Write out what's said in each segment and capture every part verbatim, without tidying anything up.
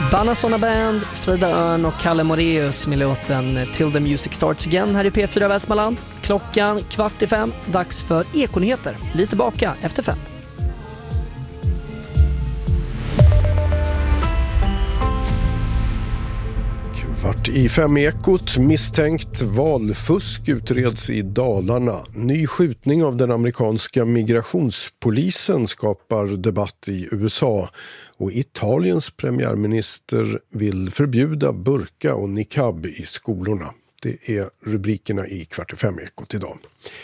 Banna Sonna Band, Frida Örn och Kalle Moreus med låten Till the Music Starts Again här i P fyra Västmanland. Klockan kvart i fem, dags för Ekonyheter. Vi är tillbaka efter fem. Kvart i fem Ekot. Misstänkt valfusk utreds i Dalarna. Ny skjutning av den amerikanska migrationspolisen skapar debatt i U S A. Och Italiens premiärminister vill förbjuda burka och niqab i skolorna. Det är rubrikerna i Kvart i fem Ekot idag.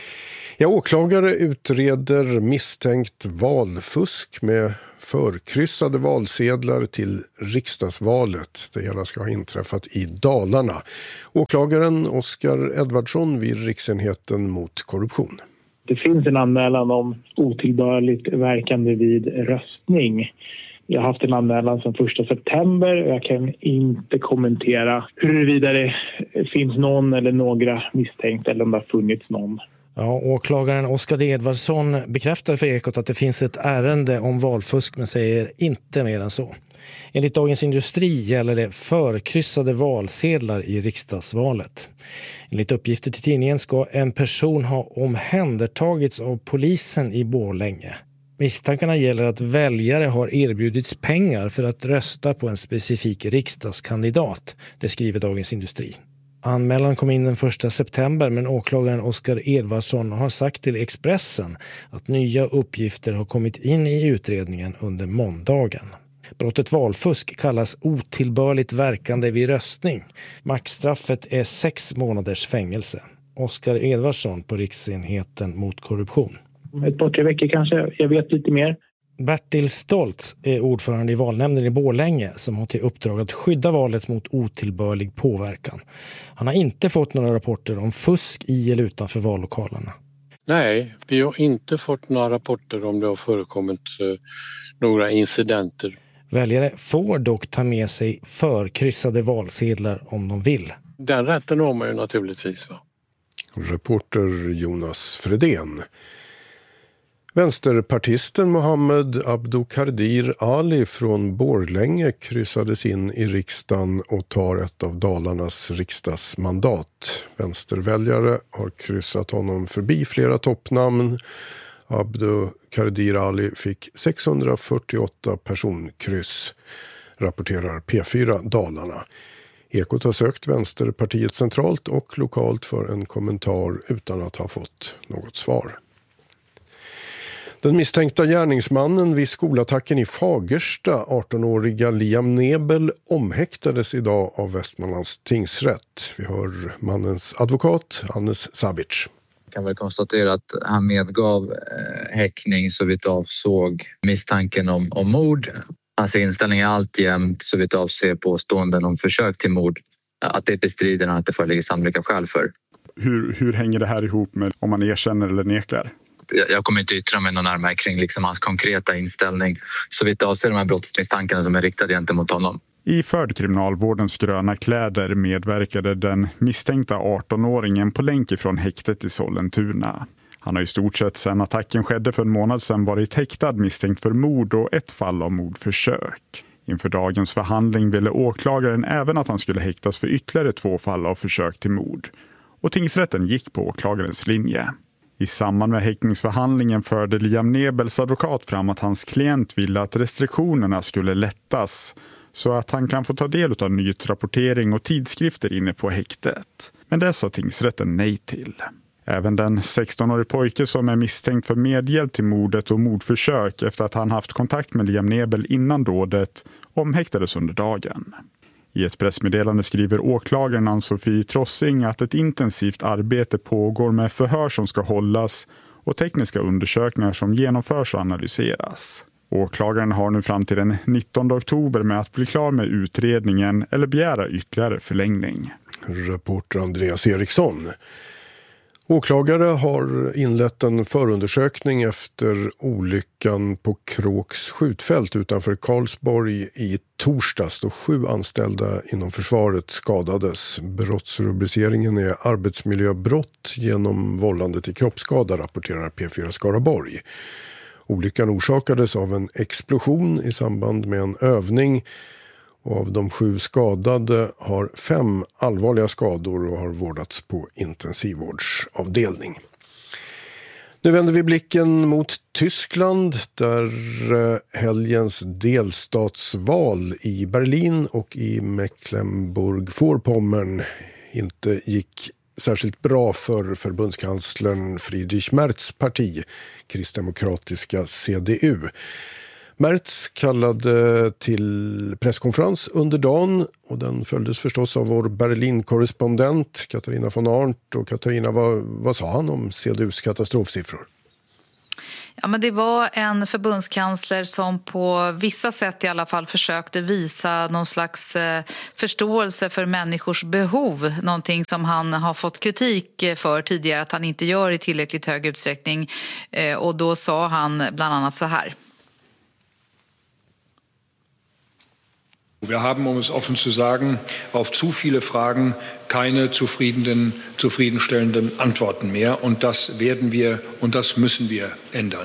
Ja, åklagare utreder misstänkt valfusk med förkryssade valsedlar till riksdagsvalet. Det hela ska ha inträffat i Dalarna. Åklagaren Oskar Edvardsson vid Riksenheten mot korruption. Det finns en anmälan om otillbörligt verkande vid röstning. Jag har haft en anmälan sedan första september och jag kan inte kommentera huruvida det finns någon eller några misstänkta eller om det har funnits någon. Ja, åklagaren Oskar Edvardsson bekräftar för Ekot att det finns ett ärende om valfusk men säger inte mer än så. Enligt Dagens Industri gäller det förkryssade valsedlar i riksdagsvalet. Enligt uppgifter till tidningen ska en person ha omhändertagits av polisen i Borlänge. Misstankarna gäller att väljare har erbjudits pengar för att rösta på en specifik riksdagskandidat, det skriver Dagens Industri. Anmälan kom in den första september men åklagaren Oskar Edvardsson har sagt till Expressen att nya uppgifter har kommit in i utredningen under måndagen. Brottet valfusk kallas otillbörligt verkande vid röstning. Maxstraffet är sex månaders fängelse. Oskar Edvardsson på Riksenheten mot korruption. Ett par tre veckor kanske, jag vet lite mer. Bertil Stoltz är ordförande i valnämnden i Borlänge som har till uppdrag att skydda valet mot otillbörlig påverkan. Han har inte fått några rapporter om fusk i eller utanför vallokalerna. Nej, vi har inte fått några rapporter om det har förekommit eh, några incidenter. Väljare får dock ta med sig förkryssade valsedlar om de vill. Den rätten har man ju naturligtvis, va? Reporter Jonas Fredén. Vänsterpartisten Mohammed Abdoukadir Ali från Borlänge kryssades in i riksdagen och tar ett av Dalarnas riksdagsmandat. Vänsterväljare har kryssat honom förbi flera toppnamn. Abdoukadir Ali fick sexhundrafyrtioåtta personkryss, rapporterar P fyra Dalarna. Ekot har sökt Vänsterpartiet centralt och lokalt för en kommentar utan att ha fått något svar. Den misstänkta gärningsmannen vid skolattacken i Fagersta, arton-åriga Liam Nebel, omhäktades idag av Västmanlands tingsrätt. Vi hör mannens advokat, Hannes Savic. Jag kan väl konstatera att han medgav eh, häktning så vitt avsåg misstanken om, om mord. Hans inställning är alltjämt så vitt avser påståenden om försök till mord. Att det bestrider han att det föreligger sannolika skäl för. Hur, hur hänger det här ihop med om man erkänner eller nekar? Jag kommer inte yttra mig någon närmare kring liksom hans konkreta inställning så vitt avser de här brottsmisstankarna som är riktade gentemot honom. I Fördkriminalvårdens gröna kläder medverkade den misstänkta arton-åringen på länk ifrån häktet i Sollentuna. Han har i stort sett sedan attacken skedde för en månad sedan varit häktad misstänkt för mord och ett fall av mordförsök. Inför dagens förhandling ville åklagaren även att han skulle häktas för ytterligare två fall av försök till mord. Och tingsrätten gick på åklagarens linje. I samband med häktningsförhandlingen förde Liam Nebels advokat fram att hans klient ville att restriktionerna skulle lättas så att han kan få ta del av nyhetsrapportering och tidskrifter inne på häktet. Men det sa tingsrätten nej till. Även den sexton-årige pojke som är misstänkt för medhjälp till mordet och mordförsök efter att han haft kontakt med Liam Nebel innan dådet omhäktades under dagen. I ett pressmeddelande skriver åklagaren Ann-Sofie Trossing att ett intensivt arbete pågår med förhör som ska hållas och tekniska undersökningar som genomförs och analyseras. Åklagaren har nu fram till den nittonde oktober med att bli klar med utredningen eller begära ytterligare förlängning. Reporter Andreas Eriksson. Åklagare har inlett en förundersökning efter olyckan på Kråks skjutfält utanför Karlsborg i torsdags då sju anställda inom försvaret skadades. Brottsrubriceringen är arbetsmiljöbrott genom vållande till kroppsskada, rapporterar P fyra Skaraborg. Olyckan orsakades av en explosion i samband med en övning Och av de sju skadade har fem allvarliga skador och har vårdats på intensivvårdsavdelning. Nu vänder vi blicken mot Tyskland där helgens delstatsval i Berlin och i Mecklenburg-Vorpommern inte gick särskilt bra för förbundskanslern Friedrich Merz parti, kristdemokratiska C D U. Merz kallade till presskonferens under dagen och den följdes förstås av vår Berlin-korrespondent Katarina von Arndt. Och Katarina, vad, vad sa han om C D U:s katastrofsiffror? Ja, men det var en förbundskansler som på vissa sätt i alla fall försökte visa någon slags eh, förståelse för människors behov. Någonting som han har fått kritik för tidigare att han inte gör i tillräckligt hög utsträckning. Eh, och då sa han bland annat så här. Wir haben, um es offen zu sagen, auf zu viele Fragen keine zufriedenen, zufriedenstellenden Antworten mehr. Und das werden wir und das müssen wir ändern.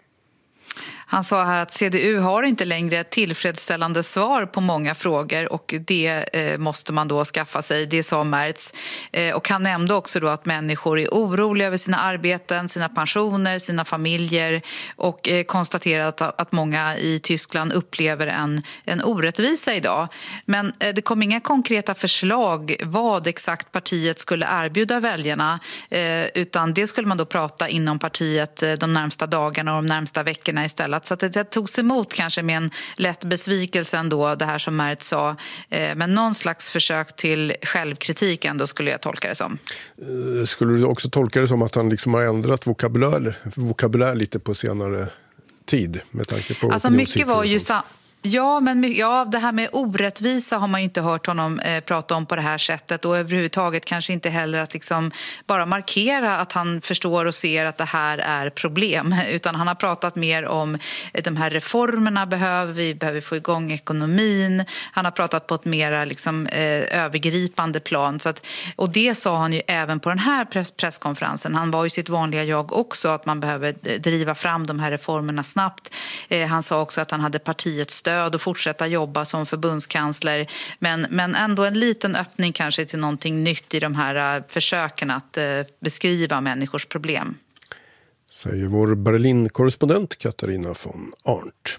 Han sa här att C D U har inte längre tillfredsställande svar på många frågor och det eh, måste man då skaffa sig, det sa Merz. Eh, och han nämnde också då att människor är oroliga över sina arbeten, sina pensioner, sina familjer och eh, konstaterat att, att många i Tyskland upplever en, en orättvisa idag. Men eh, det kom inga konkreta förslag vad exakt partiet skulle erbjuda väljarna eh, utan det skulle man då prata inom partiet eh, de närmsta dagarna och de närmsta veckorna istället. Så att det togs emot kanske med en lätt besvikelse ändå, det här som Merz sa. Men någon slags försök till självkritik ändå skulle jag tolka det som. Skulle du också tolka det som att han liksom har ändrat vokabulär, vokabulär lite på senare tid med tanke på alltså mycket var ju sa- Ja, men ja, det här med orättvisa har man ju inte hört honom eh, prata om på det här sättet och överhuvudtaget kanske inte heller att liksom bara markera att han förstår och ser att det här är problem, utan han har pratat mer om eh, de här reformerna behöver vi, behöver få igång ekonomin. Han har pratat på ett mer liksom, eh, övergripande plan så att, och det sa han ju även på den här press- presskonferensen. Han var ju sitt vanliga jag också att man behöver driva fram de här reformerna snabbt. Eh, han sa också att han hade partiets stöd och fortsätta jobba som förbundskansler. Men, men ändå en liten öppning kanske till någonting nytt i de här försöken att eh, beskriva människors problem. Säger vår Berlin-korrespondent Katarina von Arndt.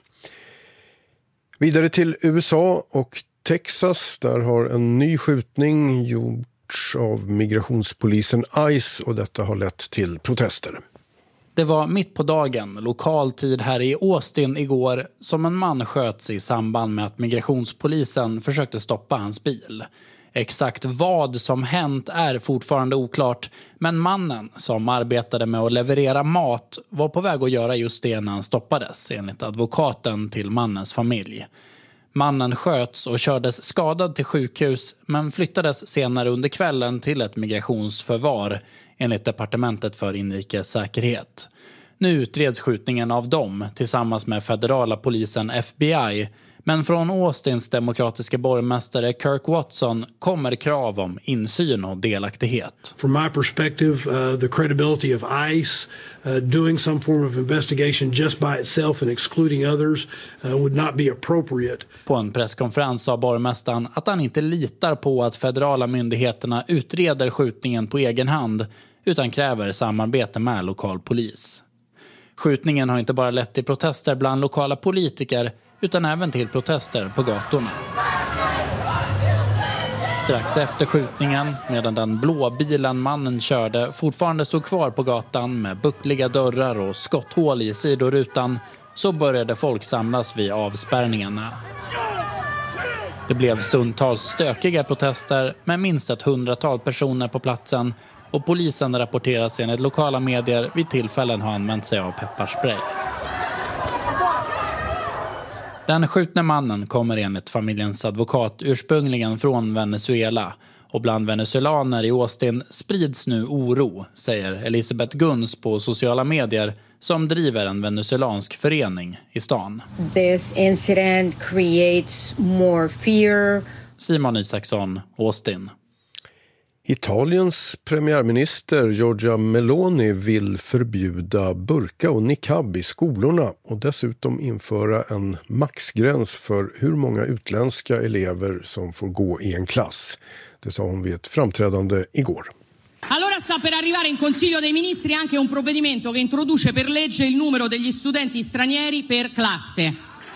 Vidare till U S A och Texas. Där har en ny skjutning gjorts av migrationspolisen ICE och detta har lett till protester. Det var mitt på dagen, lokal tid här i Austin igår, som en man sköts i samband med att migrationspolisen försökte stoppa hans bil. Exakt vad som hänt är fortfarande oklart, men mannen som arbetade med att leverera mat var på väg att göra just det när han stoppades, enligt advokaten till mannens familj. Mannen sköts och kördes skadad till sjukhus men flyttades senare under kvällen till ett migrationsförvar enligt Departementet för inrikes säkerhet. Nu utreds skjutningen av dem tillsammans med federala polisen F B I, men från Austins demokratiska borgmästare Kirk Watson kommer krav om insyn och delaktighet. From my perspective, uh, the credibility of ICE uh, doing some form of investigation just by itself and excluding others uh, would not be appropriate. På en presskonferens sa borgmästaren att han inte litar på att federala myndigheterna utreder skjutningen på egen hand utan kräver samarbete med lokal polis. Skjutningen har inte bara lett till protester bland lokala politiker utan även till protester på gatorna. Strax efter skjutningen, medan den blå bilen mannen körde fortfarande stod kvar på gatan med buckliga dörrar och skotthål i sidorutan, så började folk samlas vid avspärrningarna. Det blev stundtals stökiga protester med minst ett hundratal personer på platsen och polisen rapporteras enligt lokala medier vid tillfällen har använt sig av pepparspray. Den skjutne mannen kommer enligt familjens advokat ursprungligen från Venezuela och bland venezuelaner i Austin sprids nu oro, säger Elisabeth Guns på sociala medier som driver en venezuelansk förening i stan. This incident creates more fear. Simon Isaksson, Austin. Italiens premiärminister Giorgia Meloni vill förbjuda burka och niqab i skolorna och dessutom införa en maxgräns för hur många utländska elever som får gå i en klass. Det sa hon vid ett framträdande igår. Allora sta per arrivare in Consiglio dei Ministri anche un provvedimento che introduce per legge il numero degli studenti stranieri per classe.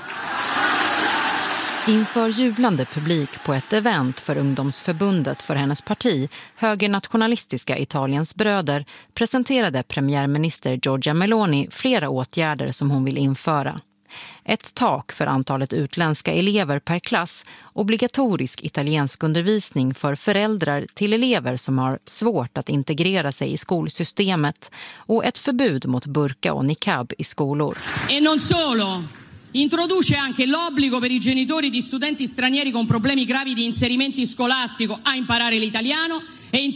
Inför jublande publik på ett event för ungdomsförbundet för hennes parti, högernationalistiska Italiens bröder, presenterade premiärminister Giorgia Meloni flera åtgärder som hon vill införa. Ett tak för antalet utländska elever per klass, obligatorisk italiensk undervisning för föräldrar till elever som har svårt att integrera sig i skolsystemet och ett förbud mot burka och niqab i skolor. E non solo! Introduce anche l'obbligo per i genitori di studenti stranieri con problemi gravi di inserimento scolastico a imparare l'italiano e